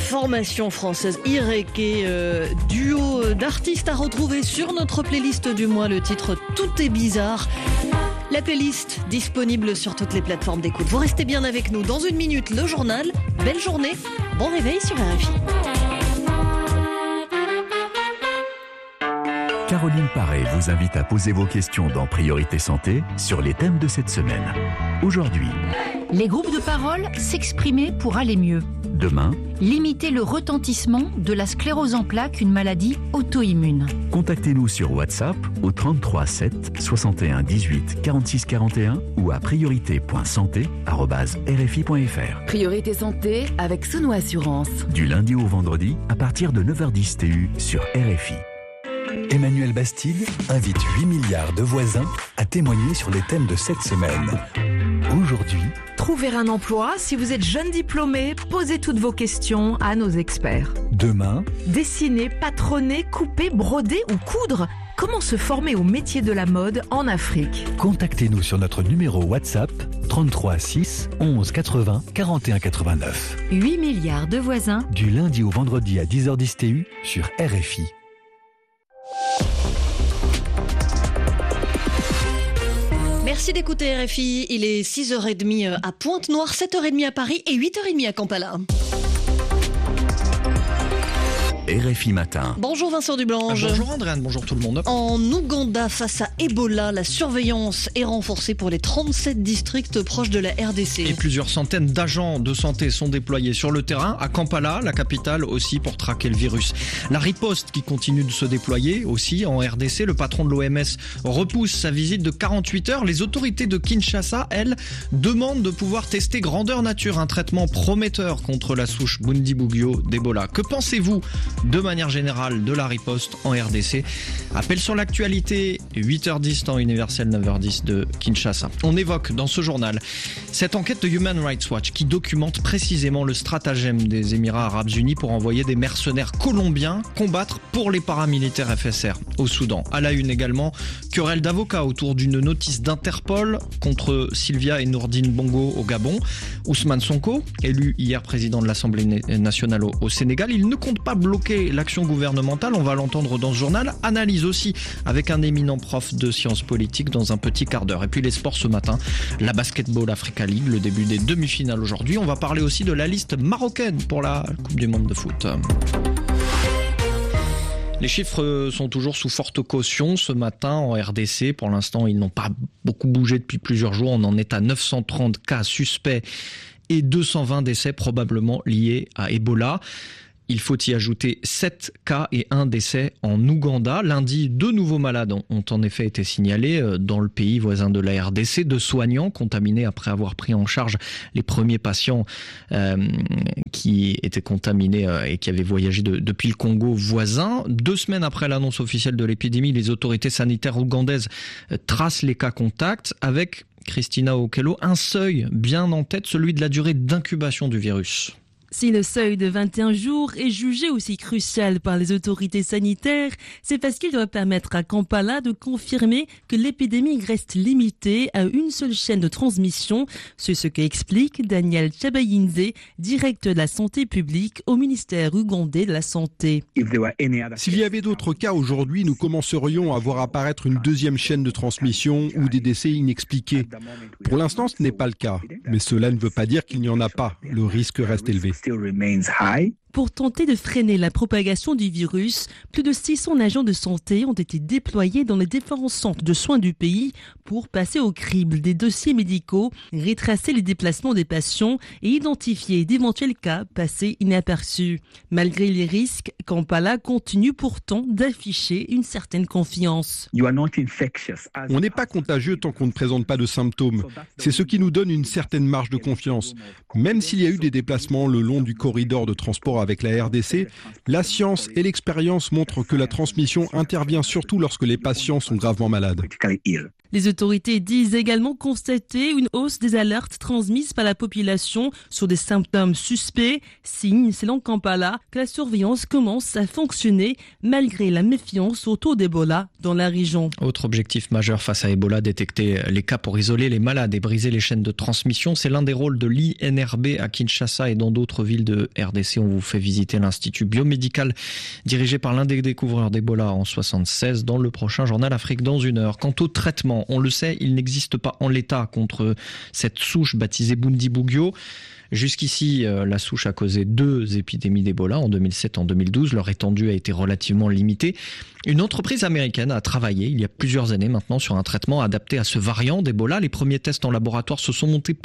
formation française Ireke, duo d'artistes à retrouver sur notre playlist du mois, le titre Tout est bizarre. La playlist disponible sur toutes les plateformes d'écoute. Vous restez bien avec nous. Dans une minute, le journal. Belle journée, bon réveil sur RFI. Caroline Paré vous invite à poser vos questions dans Priorité Santé sur les thèmes de cette semaine. Aujourd'hui, les groupes de parole s'exprimer pour aller mieux. Demain, limiter le retentissement de la sclérose en plaques, une maladie auto-immune. Contactez-nous sur WhatsApp au 33 7 61 18 46 41 ou à priorité.santé@rfi.fr. Priorité Santé avec Souno Assurance. Du lundi au vendredi à partir de 9h10 TU sur RFI. Emmanuel Bastide invite 8 milliards de voisins à témoigner sur les thèmes de cette semaine. Aujourd'hui, trouver un emploi. Si vous êtes jeune diplômé, posez toutes vos questions à nos experts. Demain, dessiner, patronner, couper, broder ou coudre. Comment se former au métier de la mode en Afrique? Contactez-nous sur notre numéro WhatsApp 33 6 11 80 41 89. 8 milliards de voisins. Du lundi au vendredi à 10h10 TU sur RFI. Merci d'écouter RFI, il est 6h30 à Pointe-Noire, 7h30 à Paris et 8h30 à Kampala. RFI Matin. Bonjour Vincent Dublange. Bonjour Andréane, bonjour tout le monde. En Ouganda, face à Ebola, la surveillance est renforcée pour les 37 districts proches de la RDC. Et plusieurs centaines d'agents de santé sont déployés sur le terrain, à Kampala, la capitale aussi, pour traquer le virus. La riposte qui continue de se déployer aussi en RDC. Le patron de l'OMS repousse sa visite de 48 heures. Les autorités de Kinshasa, elles, demandent de pouvoir tester grandeur nature un traitement prometteur contre la souche Bundibugyo d'Ebola. Que pensez-vous de manière générale de la riposte en RDC? Appel sur l'actualité, 8h10 temps universel, 9h10 de Kinshasa. On évoque dans ce journal cette enquête de Human Rights Watch qui documente précisément le stratagème des Émirats Arabes Unis pour envoyer des mercenaires colombiens combattre pour les paramilitaires FSR au Soudan. À la une également, querelle d'avocats autour d'une notice d'Interpol contre Sylvia et Nourdine Bongo au Gabon. Ousmane Sonko, élu hier président de l'Assemblée nationale au Sénégal, il ne compte pas bloquer l'action gouvernementale, on va l'entendre dans ce journal. Analyse aussi avec un éminent prof de sciences politiques dans un petit quart d'heure. Et puis les sports ce matin, la Basketball Africa League, le début des demi-finales aujourd'hui. On va parler aussi de la liste marocaine pour la Coupe du Monde de foot. Les chiffres sont toujours sous forte caution ce matin en RDC. Pour l'instant, ils n'ont pas beaucoup bougé depuis plusieurs jours. On en est à 930 cas suspects et 220 décès probablement liés à Ebola. Il faut y ajouter 7 cas et 1 décès en Ouganda. Lundi, 2 nouveaux malades ont en effet été signalés dans le pays voisin de la RDC. 2 soignants contaminés après avoir pris en charge les premiers patients qui étaient contaminés et qui avaient voyagé depuis le Congo voisin. 2 semaines après l'annonce officielle de l'épidémie, les autorités sanitaires ougandaises tracent les cas contacts avec, Christina Okello, un seuil bien en tête, celui de la durée d'incubation du virus. Si le seuil de 21 jours est jugé aussi crucial par les autorités sanitaires, c'est parce qu'il doit permettre à Kampala de confirmer que l'épidémie reste limitée à une seule chaîne de transmission. C'est ce qu'explique Daniel Chabayinze, directeur de la santé publique au ministère ougandais de la Santé. S'il y avait d'autres cas aujourd'hui, nous commencerions à voir apparaître une deuxième chaîne de transmission ou des décès inexpliqués. Pour l'instant, ce n'est pas le cas, mais cela ne veut pas dire qu'il n'y en a pas. Le risque reste élevé. Pour tenter de freiner la propagation du virus, plus de 600 agents de santé ont été déployés dans les différents centres de soins du pays pour passer au crible des dossiers médicaux, retracer les déplacements des patients et identifier d'éventuels cas passés inaperçus. Malgré les risques, Kampala continue pourtant d'afficher une certaine confiance. On n'est pas contagieux tant qu'on ne présente pas de symptômes. C'est ce qui nous donne une certaine marge de confiance. Même s'il y a eu des déplacements le long du corridor de transport avec la RDC, la science et l'expérience montrent que la transmission intervient surtout lorsque les patients sont gravement malades. Les autorités disent également constater une hausse des alertes transmises par la population sur des symptômes suspects, signe, selon Kampala, que la surveillance commence à fonctionner malgré la méfiance autour d'Ebola dans la région. Autre objectif majeur face à Ebola, détecter les cas pour isoler les malades et briser les chaînes de transmission. C'est l'un des rôles de l'INRB à Kinshasa et dans d'autres villes de RDC. On vous fait visiter l'Institut biomédical dirigé par l'un des découvreurs d'Ebola en 1976 dans le prochain journal Afrique dans une heure. Quant au traitement, on le sait, il n'existe pas en l'état contre cette souche baptisée Bundibugyo. Jusqu'ici, la souche a causé 2 épidémies d'Ebola en 2007 et en 2012. Leur étendue a été relativement limitée. Une entreprise américaine a travaillé il y a plusieurs années maintenant sur un traitement adapté à ce variant d'Ebola. Les premiers tests en laboratoire se sont montrés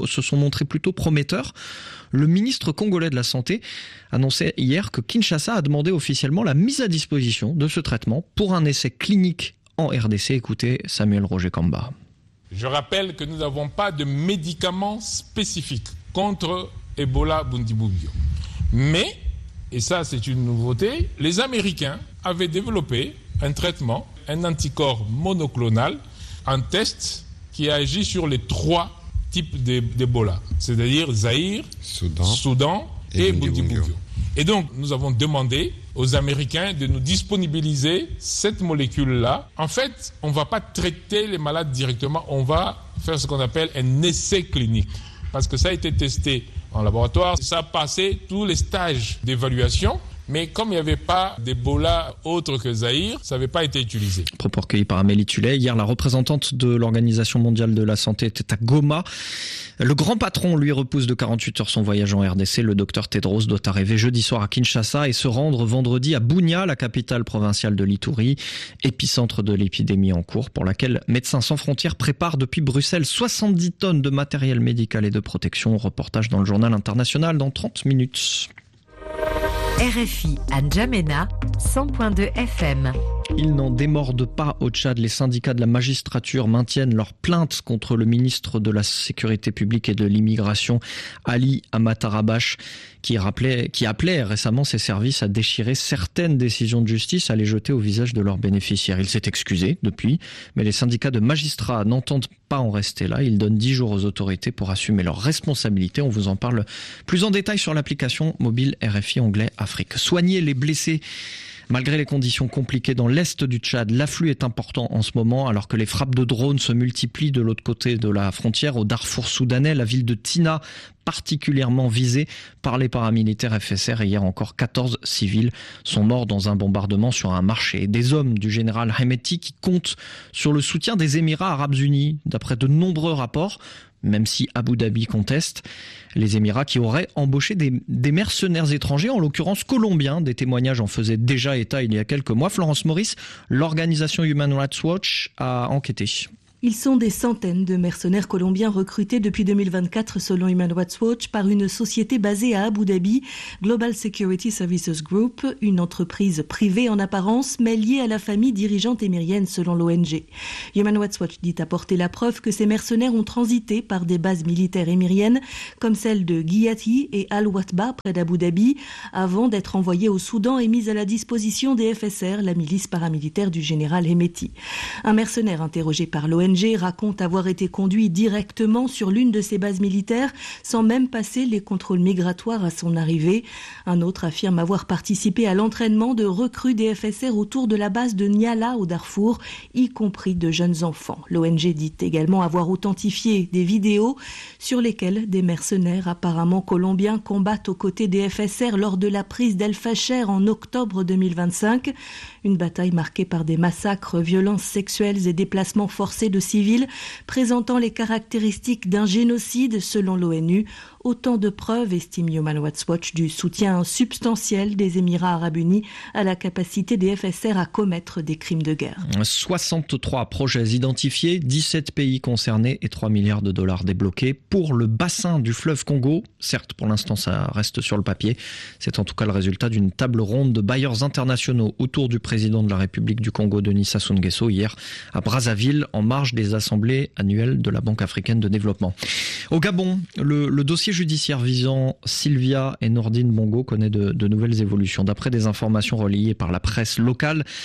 plutôt prometteurs. Le ministre congolais de la Santé annonçait hier que Kinshasa a demandé officiellement la mise à disposition de ce traitement pour un essai clinique en RDC. Écoutez Samuel Roger Kamba. Je rappelle que nous n'avons pas de médicaments spécifiques contre Ebola Bundibugyo. Mais, et ça c'est une nouveauté, les Américains avaient développé un traitement, un anticorps monoclonal, un test qui agit sur les 3 types d'Ebola, c'est-à-dire Zaïre, Soudan et Bundibugyo. Et donc nous avons demandé aux Américains de nous disponibiliser cette molécule-là. En fait, on ne va pas traiter les malades directement, on va faire ce qu'on appelle un essai clinique. Parce que ça a été testé en laboratoire, ça a passé tous les stages d'évaluation, mais comme il n'y avait pas d'Ebola autre que Zaïre, ça n'avait pas été utilisé. Propos recueillis par Amélie Tullet. Hier, la représentante de l'Organisation mondiale de la santé était à Goma. Le grand patron, lui, repousse de 48 heures son voyage en RDC. Le docteur Tedros doit arriver jeudi soir à Kinshasa et se rendre vendredi à Bunia, la capitale provinciale de l'Ituri, épicentre de l'épidémie en cours, pour laquelle Médecins sans frontières prépare depuis Bruxelles 70 tonnes de matériel médical et de protection. Reportage dans le journal international dans 30 minutes. RFI à N'Djamena, 100.2 FM. Ils n'en démordent pas au Tchad. Les syndicats de la magistrature maintiennent leur plainte contre le ministre de la Sécurité publique et de l'immigration, Ali Amatarabache, qui appelait récemment ses services à déchirer certaines décisions de justice, à les jeter au visage de leurs bénéficiaires. Il s'est excusé depuis, mais les syndicats de magistrats n'entendent pas en rester là. Ils donnent 10 jours aux autorités pour assumer leurs responsabilités. On vous en parle plus en détail sur l'application mobile RFI Anglais Afrique. Soigner les blessés. Malgré les conditions compliquées dans l'est du Tchad, l'afflux est important en ce moment alors que les frappes de drones se multiplient de l'autre côté de la frontière, au Darfour soudanais. La ville de Tina, particulièrement visée par les paramilitaires FSR. Et hier encore, 14 civils sont morts dans un bombardement sur un marché. Des hommes du général Hemeti qui comptent sur le soutien des Émirats arabes unis, d'après de nombreux rapports, même si Abu Dhabi conteste. Les Émirats qui auraient embauché des mercenaires étrangers, en l'occurrence colombiens. Des témoignages en faisaient déjà état il y a quelques mois. Florence Maurice, l'organisation Human Rights Watch a enquêté. Ils sont des centaines de mercenaires colombiens recrutés depuis 2024 selon Human Rights Watch par une société basée à Abu Dhabi, Global Security Services Group, une entreprise privée en apparence mais liée à la famille dirigeante émirienne selon l'ONG. Human Rights Watch dit apporter la preuve que ces mercenaires ont transité par des bases militaires émiriennes comme celle de Guiyati et Al-Watba près d'Abu Dhabi avant d'être envoyés au Soudan et mis à la disposition des FSR, la milice paramilitaire du général Hemeti. Un mercenaire interrogé par l'ONG raconte avoir été conduit directement sur l'une de ses bases militaires sans même passer les contrôles migratoires à son arrivée. Un autre affirme avoir participé à l'entraînement de recrues des FSR autour de la base de Niala au Darfour, y compris de jeunes enfants. L'ONG dit également avoir authentifié des vidéos sur lesquelles des mercenaires apparemment colombiens combattent aux côtés des FSR lors de la prise d'El Fasher en octobre 2025. Une bataille marquée par des massacres, violences sexuelles et déplacements forcés de civils, présentant les caractéristiques d'un génocide selon l'ONU. Autant de preuves, estime Human Rights Watch, du soutien substantiel des Émirats arabes unis à la capacité des FSR à commettre des crimes de guerre. 63 projets identifiés, 17 pays concernés et 3 milliards de dollars débloqués pour le bassin du fleuve Congo. Certes, pour l'instant, ça reste sur le papier. C'est en tout cas le résultat d'une table ronde de bailleurs internationaux autour du président de la République du Congo, Denis Sassou Nguesso, hier à Brazzaville, en marge des assemblées annuelles de la Banque africaine de développement. Au Gabon, le dossier judiciaire visant Sylvia et Nordine Bongo connaît de nouvelles évolutions. D'après des informations relayées par la presse locale,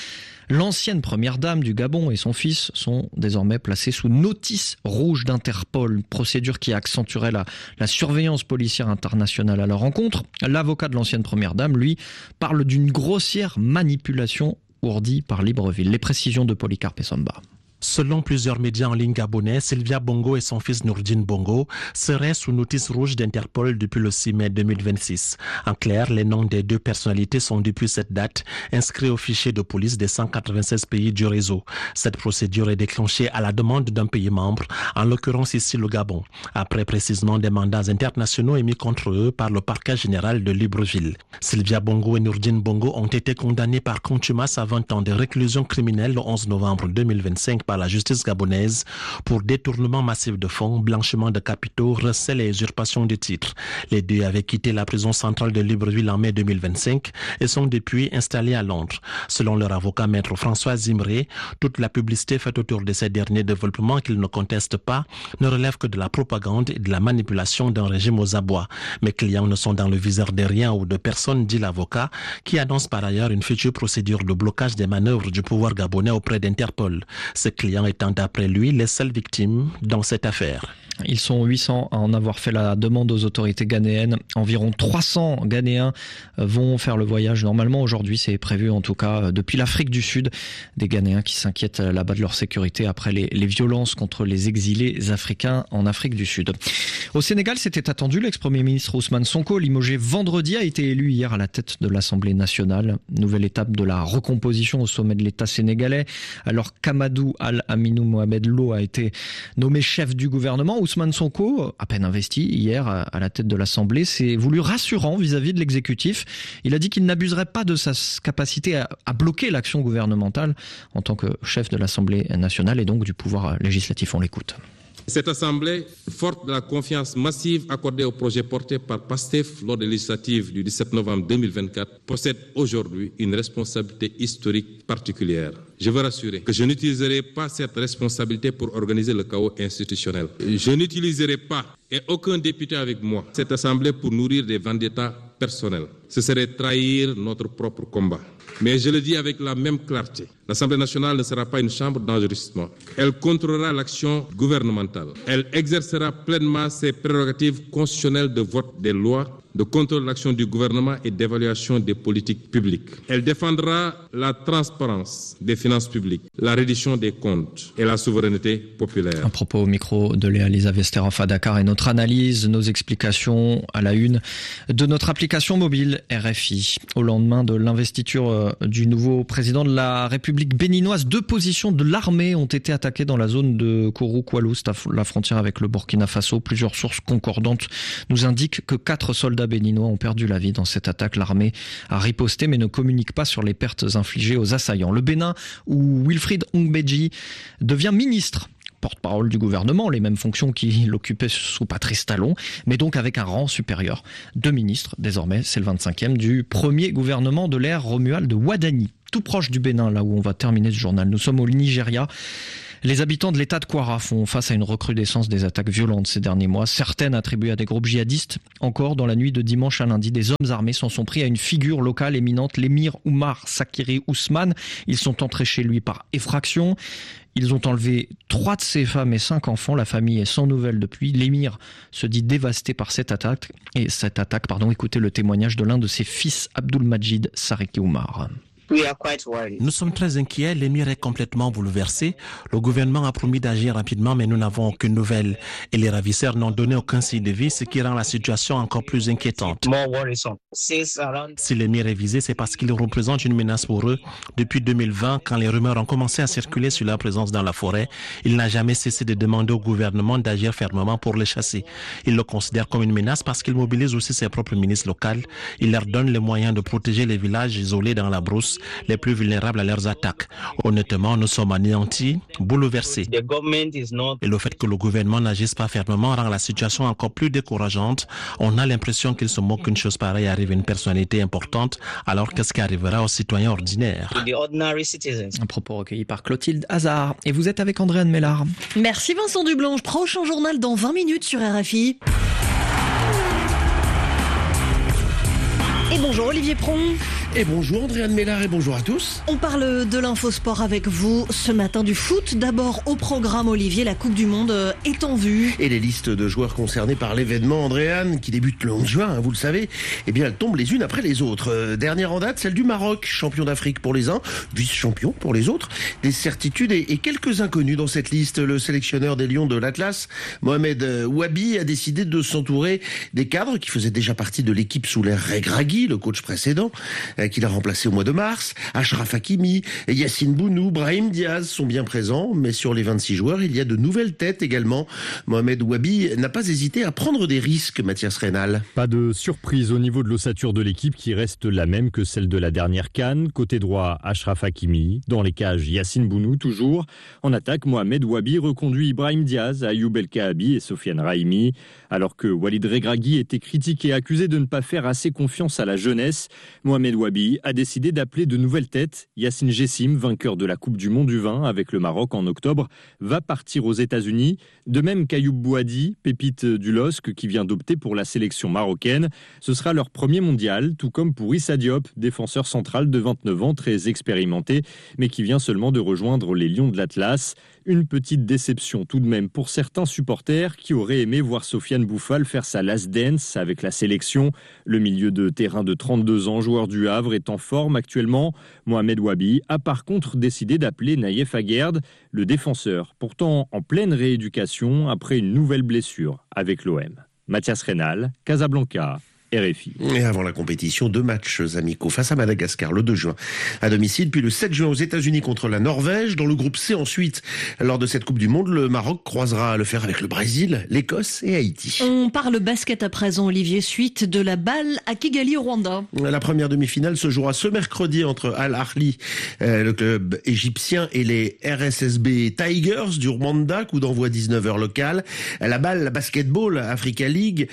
L'ancienne première dame du Gabon et son fils sont désormais placés sous notice rouge d'Interpol, une procédure qui accentuerait la surveillance policière internationale à leur encontre. L'avocat de l'ancienne première dame, lui, parle d'une grossière manipulation ourdie par Libreville. Les précisions de Polycarpe Samba. Selon plusieurs médias en ligne gabonais, Sylvia Bongo et son fils Nourdine Bongo seraient sous notice rouge d'Interpol depuis le 6 mai 2026. En clair, les noms des deux personnalités sont depuis cette date inscrits au fichier de police des 196 pays du réseau. Cette procédure est déclenchée à la demande d'un pays membre, en l'occurrence ici le Gabon, après précisément des mandats internationaux émis contre eux par le parquet général de Libreville. Sylvia Bongo et Nourdine Bongo ont été condamnés par contumace à 20 ans de réclusion criminelle le 11 novembre 2025 par la justice gabonaise pour détournement massif de fonds, blanchiment de capitaux, recel et usurpation de titres. Les deux avaient quitté la prison centrale de Libreville en mai 2025 et sont depuis installés à Londres. Selon leur avocat maître François Zimré, toute la publicité faite autour de ces derniers développements qu'ils ne contestent pas ne relève que de la propagande et de la manipulation d'un régime aux abois. Mes clients ne sont dans le viseur de rien ou de personne, dit l'avocat, qui annonce par ailleurs une future procédure de blocage des manœuvres du pouvoir gabonais auprès d'Interpol. Ces clients étant d'après lui les seules victimes dans cette affaire. Ils sont 800 à en avoir fait la demande aux autorités ghanéennes. Environ 300 Ghanéens vont faire le voyage. Normalement, aujourd'hui, c'est prévu en tout cas depuis l'Afrique du Sud. Des Ghanéens qui s'inquiètent là-bas de leur sécurité après les violences contre les exilés africains en Afrique du Sud. Au Sénégal, c'était attendu. L'ex-premier ministre Ousmane Sonko, limogé vendredi, a été élu hier à la tête de l'Assemblée nationale. Nouvelle étape de la recomposition au sommet de l'État sénégalais. Alors qu'Amadou Al-Aminou Mohamed Lo a été nommé chef du gouvernement, Ousmane Sonko, à peine investi hier à la tête de l'Assemblée, s'est voulu rassurant vis-à-vis de l'exécutif. Il a dit qu'il n'abuserait pas de sa capacité à bloquer l'action gouvernementale en tant que chef de l'Assemblée nationale et donc du pouvoir législatif. On l'écoute. Cette Assemblée, forte de la confiance massive accordée au projet porté par PASTEF lors des législatives du 17 novembre 2024, possède aujourd'hui une responsabilité historique particulière. Je veux rassurer que je n'utiliserai pas cette responsabilité pour organiser le chaos institutionnel. Je n'utiliserai pas, et aucun député avec moi, cette Assemblée pour nourrir des vendettas personnels. Ce serait trahir notre propre combat. Mais je le dis avec la même clarté, l'Assemblée nationale ne sera pas une chambre d'enregistrement. Elle contrôlera l'action gouvernementale. Elle exercera pleinement ses prérogatives constitutionnelles de vote des lois, de contrôle de l'action du gouvernement et d'évaluation des politiques publiques. Elle défendra la transparence des finances publiques, la reddition des comptes et la souveraineté populaire. Un propos au micro de Léa-Lisa Vesterhoff à Dakar et notre analyse, nos explications à la une de notre application mobile RFI. Au lendemain de l'investiture du nouveau président de la République béninoise, 2 positions de l'armée ont été attaquées dans la zone de Kourou-Koualous, la frontière avec le Burkina Faso. Plusieurs sources concordantes nous indiquent que 4 soldats béninois ont perdu la vie dans cette attaque. L'armée a riposté mais ne communique pas sur les pertes infligées aux assaillants. Le Bénin, où Wilfried Oungbeji devient ministre, porte-parole du gouvernement, les mêmes fonctions qu'il occupait sous Patrice Talon, mais donc avec un rang supérieur de ministre. Désormais, c'est le 25e du premier gouvernement de l'ère Romuald Wadani. Tout proche du Bénin, là où on va terminer ce journal. Nous sommes au Nigeria. Les habitants de l'État de Kwara font face à une recrudescence des attaques violentes ces derniers mois, certaines attribuées à des groupes djihadistes. Encore dans la nuit de dimanche à lundi, des hommes armés s'en sont pris à une figure locale éminente, l'émir Oumar Sakiri Ousmane. Ils sont entrés chez lui par effraction. Ils ont enlevé 3 de ses femmes et 5 enfants. La famille est sans nouvelles depuis. L'émir se dit dévasté par cette attaque. Écoutez le témoignage de l'un de ses fils, Abdul Majid Sariki Oumar. Nous sommes très inquiets, l'émir est complètement bouleversé. Le gouvernement a promis d'agir rapidement, mais nous n'avons aucune nouvelle. Et les ravisseurs n'ont donné aucun signe de vie, ce qui rend la situation encore plus inquiétante. Si l'émir est visé, c'est parce qu'il représente une menace pour eux. Depuis 2020, quand les rumeurs ont commencé à circuler sur leur présence dans la forêt, il n'a jamais cessé de demander au gouvernement d'agir fermement pour les chasser. Il le considère comme une menace parce qu'il mobilise aussi ses propres milices locales. Il leur donne les moyens de protéger les villages isolés dans la brousse, les plus vulnérables à leurs attaques. Honnêtement, nous sommes anéantis, bouleversés. Et le fait que le gouvernement n'agisse pas fermement rend la situation encore plus décourageante. On a l'impression qu'il se moque qu'une chose pareille arrive à une personnalité importante, alors qu'est-ce qui arrivera aux citoyens ordinaires? Un propos recueilli par Clotilde Hazard. Et vous êtes avec Andréane Mélard. Merci Vincent Dublanche. Prochain journal dans 20 minutes sur RFI. Et bonjour Olivier Pron. Et bonjour Andréane Mélard et bonjour à tous. On parle de l'infosport avec vous ce matin, du foot. D'abord au programme, Olivier, la Coupe du Monde est en vue. Et les listes de joueurs concernés par l'événement, Andréane, qui débute le 11 juin, vous le savez, eh bien elles tombent les unes après les autres. Dernière en date, celle du Maroc, champion d'Afrique pour les uns, vice-champion pour les autres. Des certitudes et quelques inconnus dans cette liste. Le sélectionneur des Lions de l'Atlas, Mohamed Wabi, a décidé de s'entourer des cadres qui faisaient déjà partie de l'équipe sous l'ère Regragui, le coach précédent, qu'il a remplacé au mois de mars. Achraf Hakimi, Yassine Bounou, Brahim Diaz sont bien présents, mais sur les 26 joueurs, il y a de nouvelles têtes également. Mohamed Wabi n'a pas hésité à prendre des risques, Mathias Reynal. Pas de surprise au niveau de l'ossature de l'équipe qui reste la même que celle de la dernière CAN. Côté droit, Achraf Hakimi. Dans les cages, Yassine Bounou toujours. En attaque, Mohamed Wabi reconduit Brahim Diaz, Ayoub El Kaabi et Sofiane Rahimi. Alors que Walid Regragui était critiqué et accusé de ne pas faire assez confiance à la jeunesse, Mohamed Wabi a décidé d'appeler de nouvelles têtes. Yacine Jessim, vainqueur de la Coupe du Monde du vin avec le Maroc en octobre, va partir aux États-Unis. De même qu'Ayoub Bouhadi, pépite du LOSC qui vient d'opter pour la sélection marocaine. Ce sera leur premier mondial, tout comme pour Issa Diop, défenseur central de 29 ans, très expérimenté, mais qui vient seulement de rejoindre les Lions de l'Atlas. Une petite déception tout de même pour certains supporters qui auraient aimé voir Sofiane Bouffal faire sa last dance avec la sélection. Le milieu de terrain de 32 ans, joueur du Havre, est en forme actuellement. Mohamed Wabi a par contre décidé d'appeler Naïef Aguerd, le défenseur, pourtant en pleine rééducation après une nouvelle blessure avec l'OM. Mathias Reynal, Casablanca. RFI. Et avant la compétition, 2 matchs amicaux face à Madagascar le 2 juin à domicile, puis le 7 juin aux États-Unis contre la Norvège. Dans le groupe C ensuite, lors de cette Coupe du Monde, le Maroc croisera le fer avec le Brésil, l'Écosse et Haïti. On parle basket à présent, Olivier, suite de la balle à Kigali au Rwanda. La première demi-finale se jouera ce mercredi entre Al Ahly, le club égyptien, et les RSSB Tigers du Rwanda, coup d'envoi 19h local. La balle, la Basketball Africa League,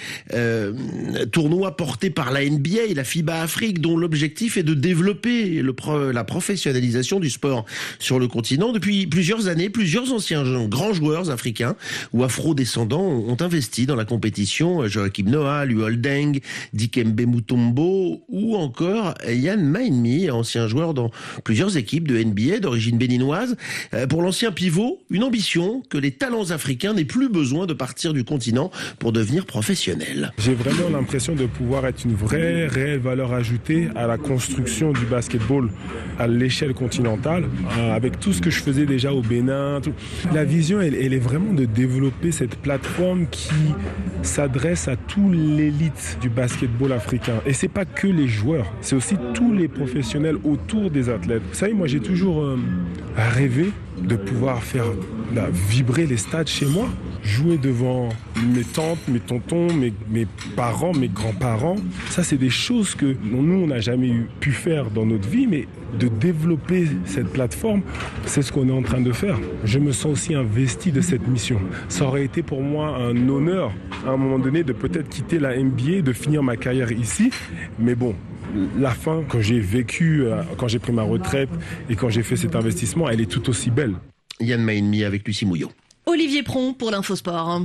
tournoi porté par la NBA et la FIBA Afrique, dont l'objectif est de développer la professionnalisation du sport sur le continent. Depuis plusieurs années, plusieurs anciens grands joueurs africains ou afro-descendants ont investi dans la compétition. Joachim Noah, Luol Deng, Dikembe Mutombo ou encore Ian Mahinmi, ancien joueur dans plusieurs équipes de NBA d'origine béninoise. Pour l'ancien pivot, une ambition que les talents africains n'aient plus besoin de partir du continent pour devenir professionnels. J'ai vraiment l'impression de pouvoir être une vraie, réelle valeur ajoutée à la construction du basketball à l'échelle continentale, avec tout ce que je faisais déjà au Bénin. La vision, elle est vraiment de développer cette plateforme qui s'adresse à toute l'élite du basketball africain. Et c'est pas que les joueurs, c'est aussi tous les professionnels autour des athlètes. Vous savez, moi j'ai toujours rêvé de pouvoir faire vibrer les stades chez moi, jouer devant mes tantes, mes tontons, mes parents, mes grands-parents. Ça, c'est des choses que nous, on n'a jamais pu faire dans notre vie, mais de développer cette plateforme, c'est ce qu'on est en train de faire. Je me sens aussi investi de cette mission. Ça aurait été pour moi un honneur, à un moment donné, de peut-être quitter la NBA, de finir ma carrière ici, mais bon, la fin, quand j'ai vécu, quand j'ai pris ma retraite et quand j'ai fait cet investissement, elle est tout aussi belle. Yann Mahinmi avec Lucie Mouillot. Olivier Pron pour l'Infosport.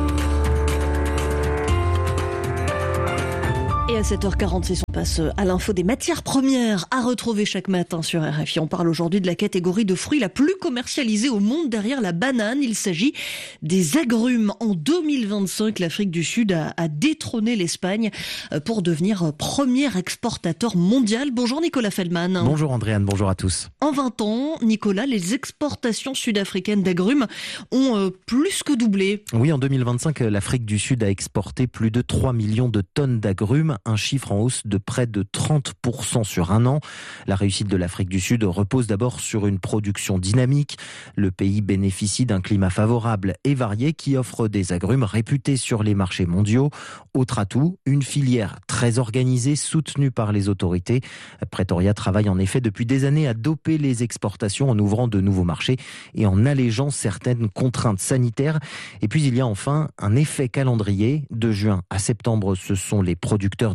Et à 7h46, on passe à l'info des matières premières à retrouver chaque matin sur RFI. On parle aujourd'hui de la catégorie de fruits la plus commercialisée au monde derrière la banane. Il s'agit des agrumes. En 2025, l'Afrique du Sud a détrôné l'Espagne pour devenir premier exportateur mondial. Bonjour Nicolas Feldman. Bonjour Andréane, bonjour à tous. En 20 ans, Nicolas, les exportations sud-africaines d'agrumes ont plus que doublé. Oui, en 2025, l'Afrique du Sud a exporté plus de 3 millions de tonnes d'agrumes. Un chiffre en hausse de près de 30% sur un an. La réussite de l'Afrique du Sud repose d'abord sur une production dynamique. Le pays bénéficie d'un climat favorable et varié qui offre des agrumes réputés sur les marchés mondiaux. Autre atout, une filière très organisée soutenue par les autorités. Pretoria travaille en effet depuis des années à doper les exportations en ouvrant de nouveaux marchés et en allégeant certaines contraintes sanitaires. Et puis il y a enfin un effet calendrier. De juin à septembre, ce sont les producteurs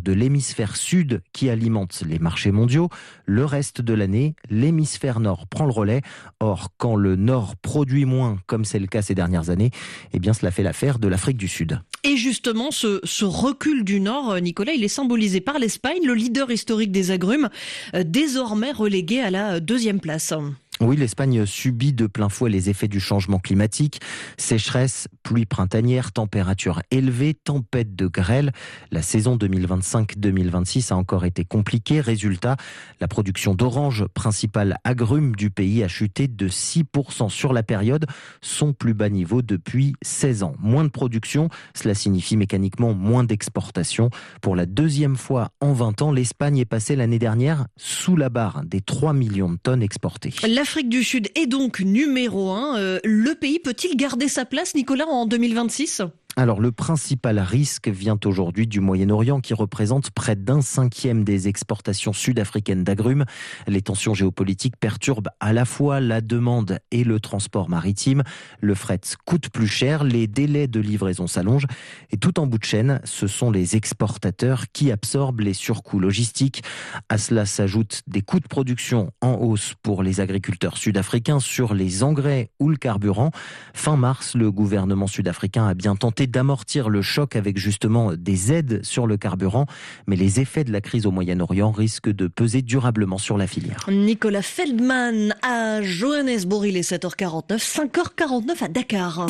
agriculteurs de l'hémisphère sud qui alimentent les marchés mondiaux. Le reste de l'année, l'hémisphère nord prend le relais. Or, quand le nord produit moins, comme c'est le cas ces dernières années, eh bien cela fait l'affaire de l'Afrique du Sud. Et justement, ce recul du Nord, Nicolas, il est symbolisé par l'Espagne, le leader historique des agrumes, désormais relégué à la 2e place. Oui, l'Espagne subit de plein fouet les effets du changement climatique. Sécheresse, pluie printanière, température élevée, tempête de grêle. La saison 2025-2026 a encore été compliquée. Résultat, la production d'oranges, principal agrume du pays, a chuté de 6% sur la période, son plus bas niveau depuis 16 ans. Moins de production, cela signifie mécaniquement moins d'exportation. Pour la 2e fois en 20 ans, l'Espagne est passée l'année dernière sous la barre des 3 millions de tonnes exportées. L'Afrique du Sud est donc numéro 1. Le pays peut-il garder sa place, Nicolas, en 2026 ? Alors le principal risque vient aujourd'hui du Moyen-Orient qui représente près d'1/5 des exportations sud-africaines d'agrumes. Les tensions géopolitiques perturbent à la fois la demande et le transport maritime. Le fret coûte plus cher, les délais de livraison s'allongent et tout en bout de chaîne, ce sont les exportateurs qui absorbent les surcoûts logistiques. À cela s'ajoutent des coûts de production en hausse pour les agriculteurs sud-africains sur les engrais ou le carburant. Fin mars, le gouvernement sud-africain a bien tenté d'amortir le choc avec justement des aides sur le carburant. Mais les effets de la crise au Moyen-Orient risquent de peser durablement sur la filière. Nicolas Feldman à Johannesburg, il est 7h49, 5h49 à Dakar.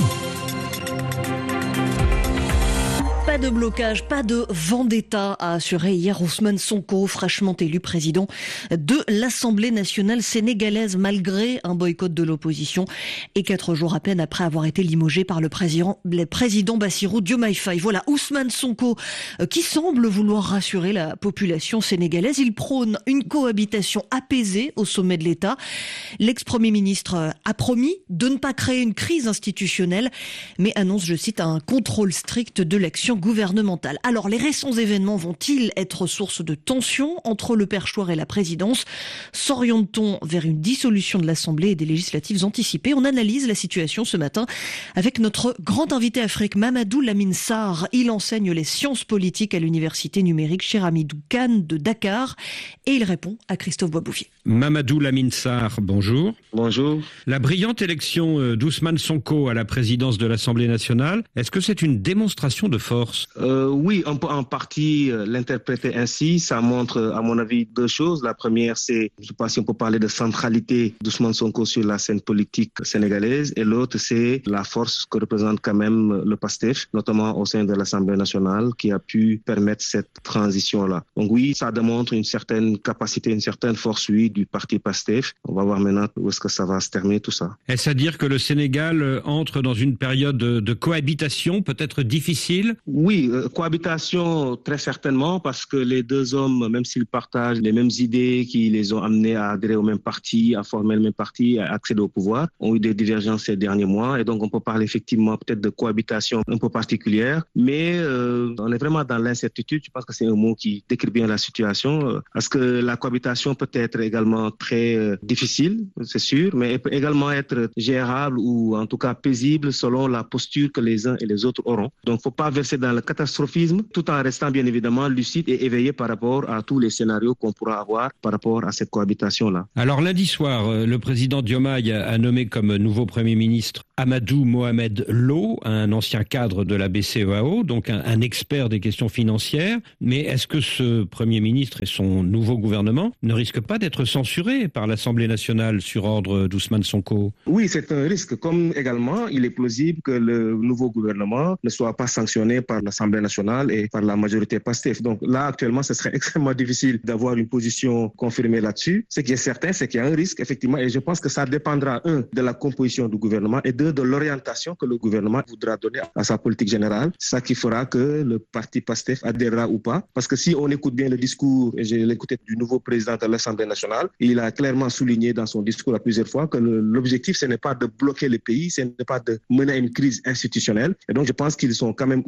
Pas de blocage, pas de vendetta, a assuré hier Ousmane Sonko, fraîchement élu président de l'Assemblée nationale sénégalaise, malgré un boycott de l'opposition et 4 jours à peine après avoir été limogé par le président Bassirou Diomaye Faye. Voilà, Ousmane Sonko qui semble vouloir rassurer la population sénégalaise. Il prône une cohabitation apaisée au sommet de l'État. L'ex-premier ministre a promis de ne pas créer une crise institutionnelle, mais annonce, je cite, un contrôle strict de l'action gouvernementale. Alors, les récents événements vont-ils être source de tension entre le perchoir et la présidence ? S'oriente-t-on vers une dissolution de l'Assemblée et des législatives anticipées ? On analyse la situation ce matin avec notre grand invité Afrique, Mamadou Lamine Sarr. Il enseigne les sciences politiques à l'université numérique Cheikh Hamidou Kane de Dakar et il répond à Christophe Boisbouvier. Mamadou Lamine Sarr, bonjour. Bonjour. La brillante élection d'Ousmane Sonko à la présidence de l'Assemblée nationale, est-ce que c'est une démonstration de force ? Oui, on peut en partie l'interpréter ainsi. Ça montre, à mon avis, 2 choses. La première, c'est, je ne sais pas si on peut parler de centralité d'Ousmane Sonko sur la scène politique sénégalaise. Et l'autre, c'est la force que représente quand même le PASTEF, notamment au sein de l'Assemblée nationale, qui a pu permettre cette transition-là. Donc oui, ça démontre une certaine capacité, une certaine force, oui, du parti PASTEF. On va voir maintenant où est-ce que ça va se terminer, tout ça. Est-ce à dire que le Sénégal entre dans une période de cohabitation peut-être difficile ? Oui, cohabitation très certainement, parce que les 2 hommes, même s'ils partagent les mêmes idées qui les ont amenés à adhérer au même parti, à former le même parti, à accéder au pouvoir, ont eu des divergences ces derniers mois. Et donc, on peut parler effectivement peut-être de cohabitation un peu particulière, mais on est vraiment dans l'incertitude. Je pense que c'est un mot qui décrit bien la situation, parce que la cohabitation peut être également très difficile, c'est sûr, mais elle peut également être gérable ou en tout cas paisible selon la posture que les uns et les autres auront. Donc, il ne faut pas verser dans le catastrophisme, tout en restant bien évidemment lucide et éveillé par rapport à tous les scénarios qu'on pourra avoir par rapport à cette cohabitation-là. Alors lundi soir, le président Diomaye a nommé comme nouveau Premier ministre Amadou Mohamed Lo, un ancien cadre de la BCEAO, donc un expert des questions financières. Mais est-ce que ce Premier ministre et son nouveau gouvernement ne risquent pas d'être censurés par l'Assemblée nationale sur ordre d'Ousmane Sonko ? Oui, c'est un risque. Comme également, il est plausible que le nouveau gouvernement ne soit pas sanctionné par l'Assemblée nationale et par la majorité PASTEF. Donc là, actuellement, ce serait extrêmement difficile d'avoir une position confirmée là-dessus. Ce qui est certain, c'est qu'il y a un risque, effectivement, et je pense que ça dépendra, 1, de la composition du gouvernement et 2, de l'orientation que le gouvernement voudra donner à sa politique générale. C'est ça qui fera que le parti PASTEF adhérera ou pas. Parce que si on écoute bien le discours, et j'ai l'écouté du nouveau président de l'Assemblée nationale, il a clairement souligné dans son discours à plusieurs fois que l'objectif, ce n'est pas de bloquer le pays, ce n'est pas de mener à une crise institutionnelle. Et donc, je pense qu'ils sont quand même ouverts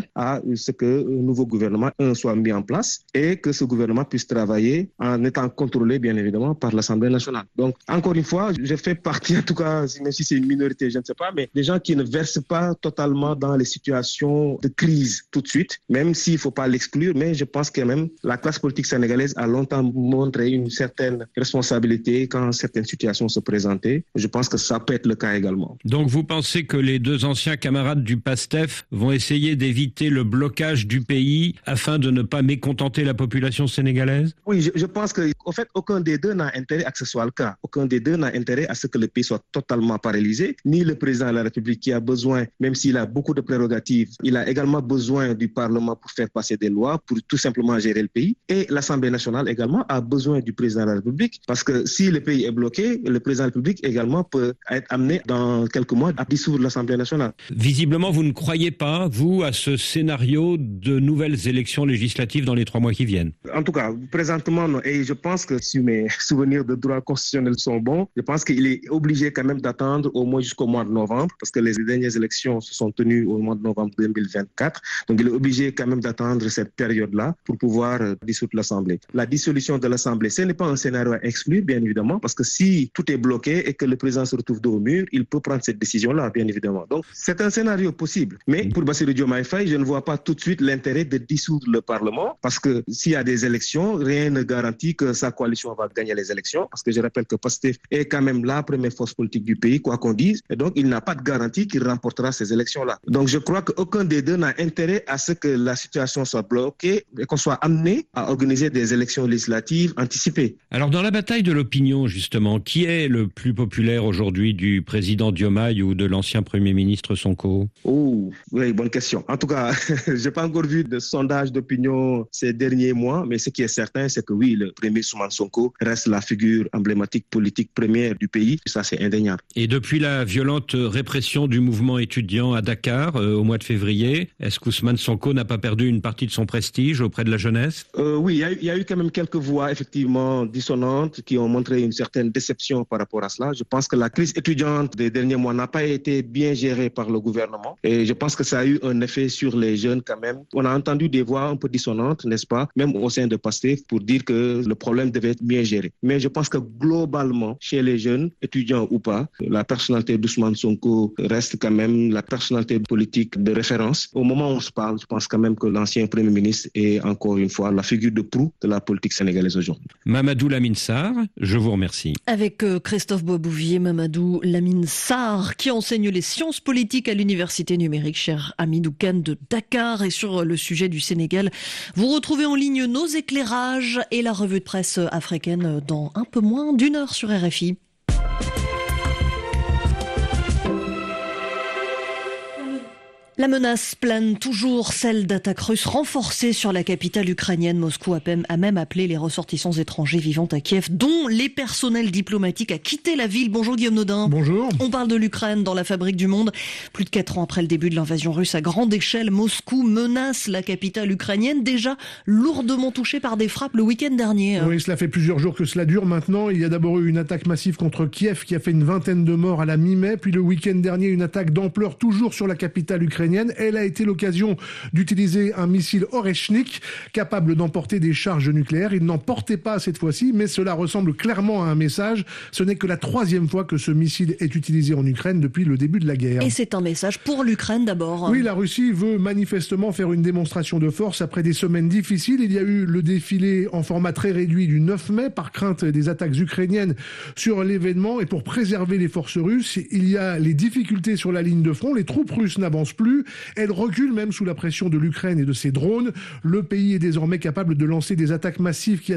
à ce que un nouveau gouvernement soit mis en place et que ce gouvernement puisse travailler en étant contrôlé, bien évidemment, par l'Assemblée nationale. Donc, encore une fois, je fais partie, en tout cas, même si c'est une minorité, je ne sais pas, mais des gens qui ne versent pas totalement dans les situations de crise tout de suite, même s'il ne faut pas l'exclure, mais je pense que même la classe politique sénégalaise a longtemps montré une certaine responsabilité quand certaines situations se présentaient. Je pense que ça peut être le cas également. Donc vous pensez que les deux anciens camarades du PASTEF vont essayer d'éviter le blocage du pays afin de ne pas mécontenter la population sénégalaise? Oui, je pense qu'en fait, aucun des deux n'a intérêt à que ce soit le cas. Aucun des deux n'a intérêt à ce que le pays soit totalement paralysé. Ni le président de la République qui a besoin, même s'il a beaucoup de prérogatives, il a également besoin du Parlement pour faire passer des lois, pour tout simplement gérer le pays. Et l'Assemblée nationale également a besoin du président de la République parce que si le pays est bloqué, le président de la République également peut être amené dans quelques mois à dissoudre l'Assemblée nationale. Visiblement, vous ne croyez pas, vous, à ce scénario de nouvelles élections législatives dans les 3 mois qui viennent? En tout cas, présentement, non. Et je pense que si mes souvenirs de droit constitutionnel sont bons, je pense qu'il est obligé quand même d'attendre au moins jusqu'au mois de novembre parce que les dernières élections se sont tenues au mois de novembre 2024. Donc, il est obligé quand même d'attendre cette période-là pour pouvoir dissoudre l'Assemblée. La dissolution de l'Assemblée, ce n'est pas un scénario à exclure, bien évidemment, parce que si tout est bloqué et que le président se retrouve dos au mur, il peut prendre cette décision-là, bien évidemment. Donc, c'est un scénario possible. Mais pour Bassirou Diomaye Faye, je ne vois pas tout de suite l'intérêt de dissoudre le Parlement parce que s'il y a des élections, rien ne garantit que sa coalition va gagner les élections parce que je rappelle que PASTEF est quand même la première force politique du pays, quoi qu'on dise, et donc il n'a pas de garantie qu'il remportera ces élections-là. Donc je crois qu'aucun des deux n'a intérêt à ce que la situation soit bloquée et qu'on soit amené à organiser des élections législatives anticipées. Alors dans la bataille de l'opinion, justement, qui est le plus populaire aujourd'hui, du président Diomaye ou de l'ancien Premier ministre Sonko? Oh, oui, bonne question. En tout cas, je n'ai pas encore vu de sondage d'opinion ces derniers mois, mais ce qui est certain, c'est que oui, le Premier Ousmane Sonko reste la figure emblématique politique première du pays. Ça, c'est indéniable. Et depuis la violente répression du mouvement étudiant à Dakar au mois de février, est-ce qu'Ousmane Sonko n'a pas perdu une partie de son prestige auprès de la jeunesse? Oui, il y a eu quand même quelques voix effectivement dissonantes qui ont montré une certaine déception par rapport à cela. Je pense que la crise étudiante des derniers mois n'a pas été bien gérée par le gouvernement et je pense que ça a eu un effet sur les jeunes quand même. On a entendu des voix un peu dissonantes, n'est-ce pas, même au sein de PASTEF pour dire que le problème devait être bien géré. Mais je pense que globalement, chez les jeunes, étudiants ou pas, la personnalité d'Ousmane Sonko reste quand même la personnalité politique de référence. Au moment où on se parle, je pense quand même que l'ancien Premier ministre est encore une fois la figure de proue de la politique sénégalaise aujourd'hui. Mamadou Lamine Sarr, je vous remercie. Avec Christophe Boisbouvier, Mamadou Lamine Sarr, qui enseigne les sciences politiques à l'université numérique Cheikh Hamidou Kane de Dakar. Et sur le sujet du Sénégal, vous retrouvez en ligne nos éclairages et la revue de presse africaine dans un peu moins d'1 heure sur RFI. La menace plane toujours, celle d'attaques russes renforcées sur la capitale ukrainienne. Moscou a même appelé les ressortissants étrangers vivant à Kiev, dont les personnels diplomatiques, à quitter la ville. Bonjour Guillaume Nodin. Bonjour. On parle de l'Ukraine dans la fabrique du monde. Plus de 4 ans après le début de l'invasion russe à grande échelle, Moscou menace la capitale ukrainienne, déjà lourdement touchée par des frappes le week-end dernier. Oui, cela fait plusieurs jours que cela dure maintenant. Il y a d'abord eu une attaque massive contre Kiev qui a fait une vingtaine de morts à la mi-mai. Puis le week-end dernier, une attaque d'ampleur toujours sur la capitale ukrainienne. Elle a été l'occasion d'utiliser un missile Oreshnik capable d'emporter des charges nucléaires. Il n'en portait pas cette fois-ci, mais cela ressemble clairement à un message. Ce n'est que la 3e fois que ce missile est utilisé en Ukraine depuis le début de la guerre. Et c'est un message pour l'Ukraine d'abord. Oui, la Russie veut manifestement faire une démonstration de force après des semaines difficiles. Il y a eu le défilé en format très réduit du 9 mai par crainte des attaques ukrainiennes sur l'événement. Et pour préserver les forces russes, il y a les difficultés sur la ligne de front. Les troupes russes n'avancent plus. Elle recule même sous la pression de l'Ukraine et de ses drones. Le pays est désormais capable de lancer des attaques massives qui